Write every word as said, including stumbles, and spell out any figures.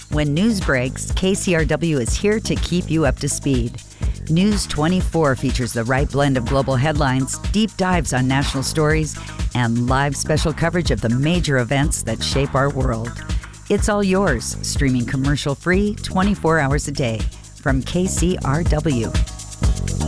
When news breaks, K C R W is here to keep you up to speed. News twenty-four features the right blend of global headlines, deep dives on national stories, and live special coverage of the major events that shape our world. It's all yours, streaming commercial-free twenty-four hours a day from K C R W.